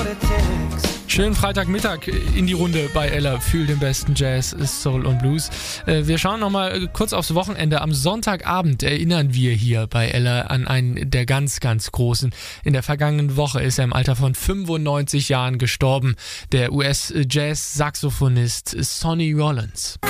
Schönen Freitagmittag in die Runde bei Ella. Fühl den besten Jazz, Soul und Blues. Wir schauen nochmal kurz aufs Wochenende. Am Sonntagabend erinnern wir hier bei Ella an einen der ganz, ganz Großen. In der vergangenen Woche ist er im Alter von 95 Jahren gestorben. Der US-Jazz-Saxophonist Sonny Rollins.